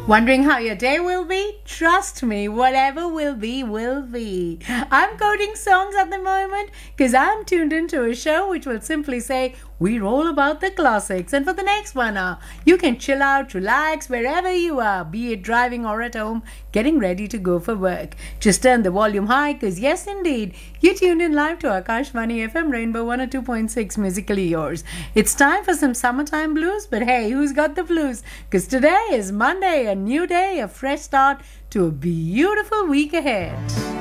Wondering how your day will be? Trust me, whatever will be, will be. I'm coding songs at the moment because I'm tuned into a show which will simply say, we're all about the classics. And for the next 1 hour, you can chill out, relax wherever you are, be it driving or at home, getting ready to go for work. Just turn the volume high because yes, indeed, you're tuned in live to Akashvani FM Rainbow 102.6 Musically Yours. It's time for some summertime blues, but hey, who's got the blues? Because today is Monday, a new day, a fresh start to a beautiful week ahead.